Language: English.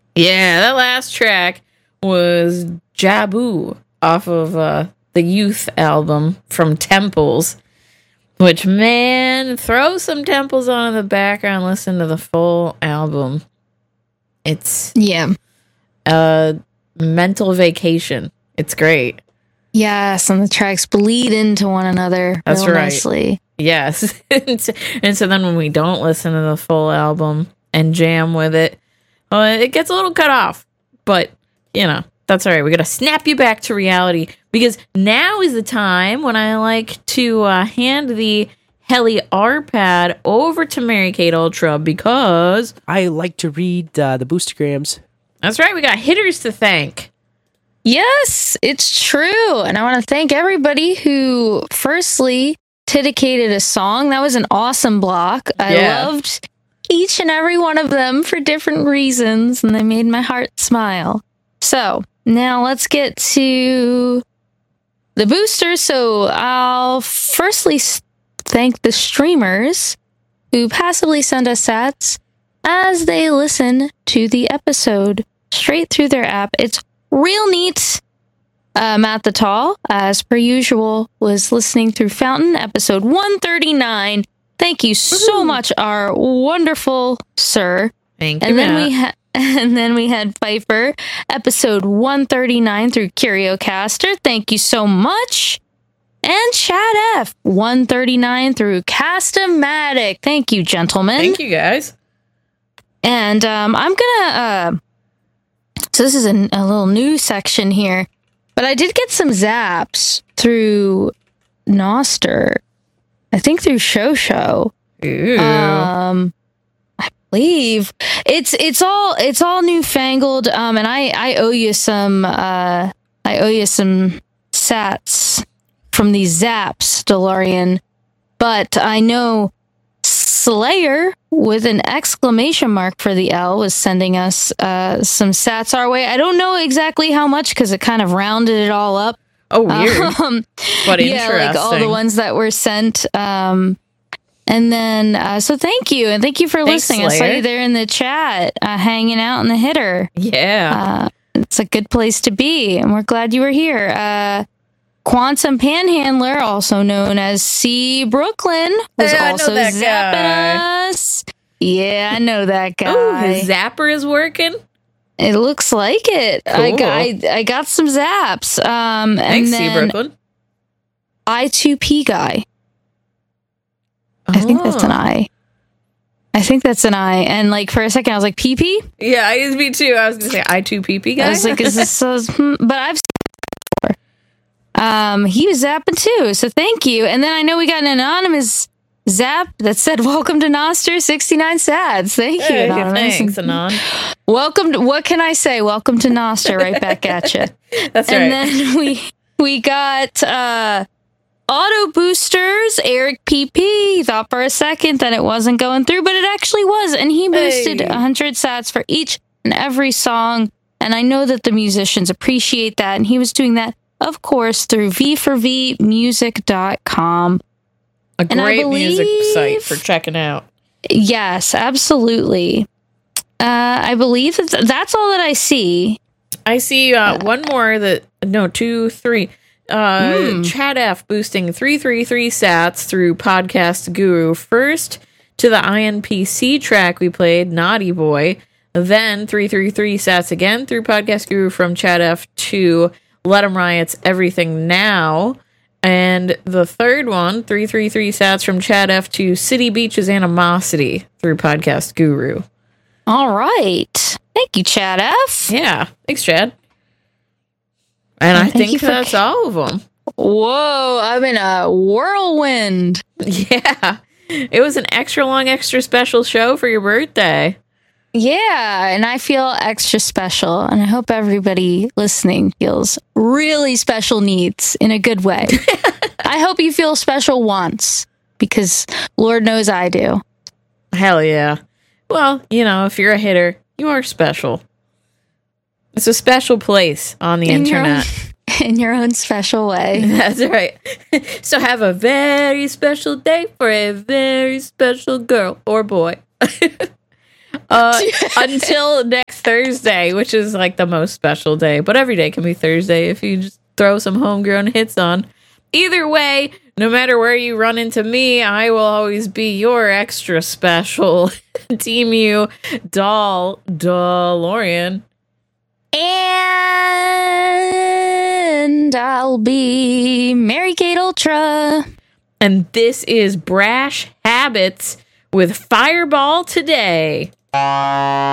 Yeah, that last track was Jabu off of the Youth album from Temples. Which, man, throw some Temples on in the background, listen to the full album. It's a mental vacation. It's great. Yes, and the tracks bleed into one another. That's real right. Nicely. Yes. And so then when we don't listen to the full album and jam with it, it gets a little cut off. But, that's all right. We got to snap you back to reality, because now is the time when I like to hand the Heli R-Pad over to Mary Kate Ultra, because I like to read the boostergrams. That's right. We got hitters to thank. Yes, it's true. And I want to thank everybody who firstly dedicated a song. That was an awesome block. I loved each and every one of them for different reasons, and they made my heart smile. So now let's get to the boosters. So I'll firstly thank the streamers who passively send us sats as they listen to the episode straight through their app. It's real neat. Matt the Tall, as per usual, was listening through Fountain, episode 139. Thank you so much, our wonderful sir. Thank you, and then Matt. And then we had Piper, episode 139 through CurioCaster. Thank you so much. And Chad F, 139 through Cast-O-Matic. Thank you, gentlemen. Thank you, guys. And I'm gonna so this is a little new section here, but I did get some zaps through Noster. I think through Show. Ooh. I believe it's all newfangled. And I owe you some sats from these zaps, DeLorean. But I know Slayer with an exclamation mark for the L was sending us some sats our way. I don't know exactly how much, because it kind of rounded it all up. Oh, weird. But interesting. Yeah, like all the ones that were sent. And then, so thank you. And thank you for listening. Slayer. I saw you there in the chat, hanging out in the hitter. Yeah. It's a good place to be. And we're glad you were here. Quantum Panhandler, also known as C. Brooklyn, was also zapping us. Yeah, I know that guy. Oh, his zapper is working? It looks like it. Cool. I got some zaps. Thanks, C. Brooklyn. I2P guy. I think that's an I. I think that's an I. And like for a second, I was like, PP? Yeah, me too. I was going to say I2PP guy. I was like, is this so? But I've seen it before. He was zapping too. So thank you. And then I know we got an anonymous zap that said, welcome to Noster, 69 sads. Thank you, anonymous. Thanks, Anon. Welcome to, what can I say? Welcome to Noster, right back at you. That's right. And then we got auto boosters, Eric PP. Thought for a second that it wasn't going through, but it actually was. And he boosted 100 sats for each and every song. And I know that the musicians appreciate that. And he was doing that, of course, through v4vmusic.com. A great music site for checking out. Yes, absolutely. I believe that's all that I see. I see one more two, three. Chad F boosting 333 sats through Podcast Guru. First to the INPC track we played, Naughty Boy. Then 333 sats again through Podcast Guru from Chad F to Let 'Em Riot's Everything Now. And the third one, 333 sats from Chad F to City Beach's Animosity through Podcast Guru. All right. Thank you, Chad F. Yeah. Thanks, Chad. And I think that's all of them. Whoa, I'm in a whirlwind. Yeah. It was an extra long, extra special show for your birthday. Yeah, and I feel extra special, and I hope everybody listening feels really special needs in a good way. I hope you feel special once, because Lord knows I do. Hell yeah. Well, if you're a hitter, you are special. It's a special place on the internet. In your own special way. That's right. So have a very special day for a very special girl or boy. Until next Thursday, which is like the most special day. But every day can be Thursday if you just throw some homegrown hits on. Either way, no matter where you run into me, I will always be your extra special Team U doll DeLorean. And I'll be Mary Kate Ultra. And this is Brash Habits with Fireball Today.